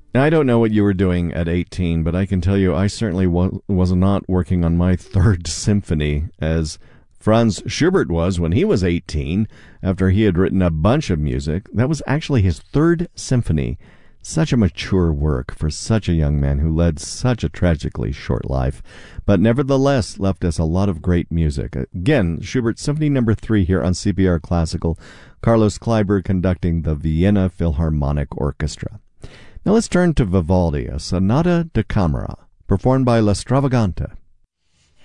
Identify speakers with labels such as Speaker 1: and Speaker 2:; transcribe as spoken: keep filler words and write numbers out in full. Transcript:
Speaker 1: I don't know what you were doing at eighteen, but I can tell you I certainly wa- was not working on my third symphony as Franz Schubert was when he was eighteen, after he had written a bunch of music. That was actually his third symphony. Such a mature work for such a young man who led such a tragically short life, but nevertheless left us a lot of great music. Again, Schubert Symphony Number Three here on C P R Classical. Carlos Kleiber conducting the Vienna Philharmonic Orchestra. Now let's turn to Vivaldi, a Sonata da Camera, performed by La Stravagante.